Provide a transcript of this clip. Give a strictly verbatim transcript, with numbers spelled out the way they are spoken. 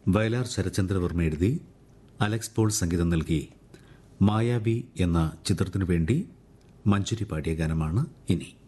വയലാർ ശരചന്ദ്രവർമ്മ എഴുതി Alex Paul സംഗീതം നൽകി മായാവി എന്ന ചിത്രത്തിനു വേണ്ടി മഞ്ജരി പാടിയ ഗാനമാണ് ഇനി.